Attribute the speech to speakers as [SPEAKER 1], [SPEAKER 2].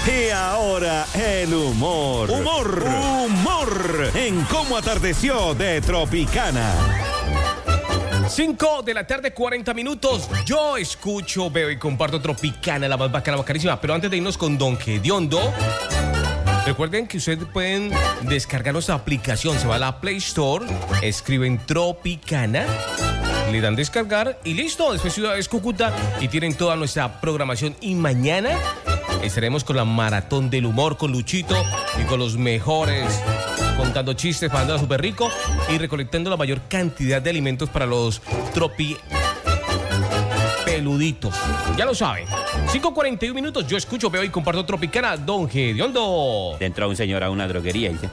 [SPEAKER 1] Y ahora el humor. Humor en Cómo Atardeció de Tropicana.
[SPEAKER 2] 5 de la tarde, 40 minutos. Yo escucho, veo y comparto Tropicana, la más bacana, bacanísima. Pero antes de irnos con Don Gediondo, recuerden que ustedes pueden descargar nuestra aplicación. Se va a la Play Store, escriben Tropicana, le dan descargar y listo. Después Ciudad es Cúcuta y tienen toda nuestra programación. Y mañana estaremos con la Maratón del Humor con Luchito y con los mejores, contando chistes, pasándola súper rico y recolectando la mayor cantidad de alimentos para los peluditos. Ya lo saben. 5:41 minutos. Yo escucho, veo y comparto Tropicana. Don Gediondo.
[SPEAKER 3] Entró un señor a una droguería y dice: